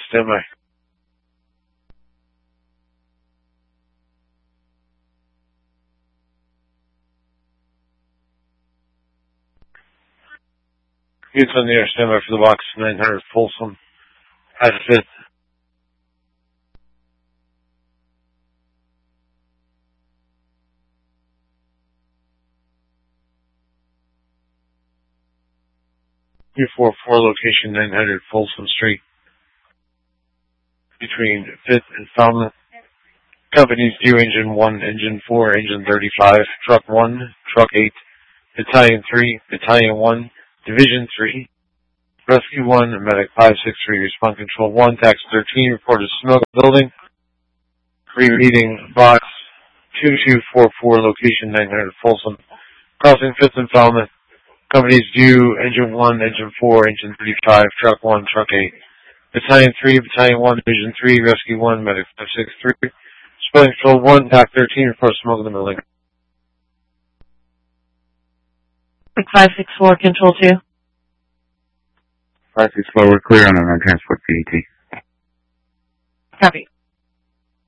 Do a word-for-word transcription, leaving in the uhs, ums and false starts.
stand by. Units on the air, stand by for the box nine hundred Folsom at fifth. three four four, location nine hundred Folsom Street, between fifth and Falmouth. Companies due engine one, engine four, engine thirty-five, truck one, truck eight, battalion three, battalion one, division three, rescue one, medic five six three, response control one, tax thirteen, reported smoke building, reading box two two four four, location nine hundred Folsom, crossing fifth and Falmouth. Companies due engine one, engine four, engine thirty-five, truck one, truck eight, battalion three, battalion one, division three, rescue one, medic five six three, spelling control one, tac thirteen, report smoke in the building. five six four, control two. five six four, we're clear on our transport P E T. Copy.